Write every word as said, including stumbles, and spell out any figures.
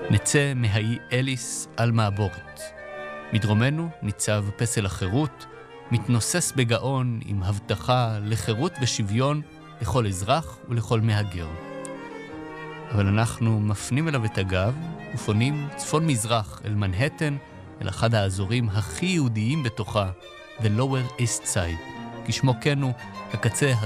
נצא מהאי אליס על מעבורת. מדרומנו ניצב פסל החירות, מתנוסס בגאון עם הבטחה לחירות ושוויון לכל אזרח ולכל מהגר. אבל אנחנו מפנים אליו את הגב ופונים צפון מזרח אל מנהטן, אל אחד האזורים הכי יהודיים בתוכה, The Lower East Side, כשמו כן הוא הקצה